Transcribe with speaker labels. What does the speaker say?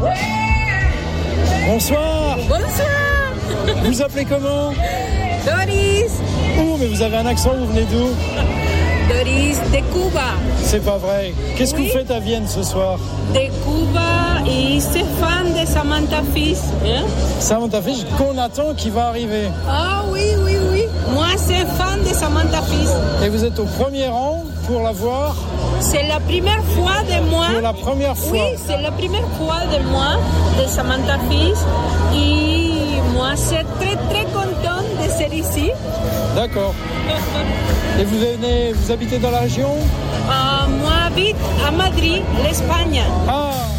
Speaker 1: Bonsoir.
Speaker 2: Bonsoir.
Speaker 1: Vous appelez comment?
Speaker 2: Doris.
Speaker 1: Oh, mais vous avez un accent, vous venez d'où?
Speaker 2: Doris de Cuba.
Speaker 1: C'est pas vrai. Qu'est-ce que vous faites à Vienne ce soir?
Speaker 2: De Cuba et c'est fan de Samantha Fish. Hein?
Speaker 1: Samantha Fish, qu'on attend qui va arriver.
Speaker 2: Ah oui. Moi, c'est fan de Samantha Fish.
Speaker 1: Et vous êtes au premier rang pour la voir?
Speaker 2: C'est la première fois de moi.
Speaker 1: Pour la première fois?
Speaker 2: Oui, c'est la première fois de moi, de Samantha Fish. Et moi, je suis très contente de ser ici.
Speaker 1: D'accord. Et vous habitez dans la région?
Speaker 2: Moi, j'habite à Madrid, l'Espagne.
Speaker 1: Ah,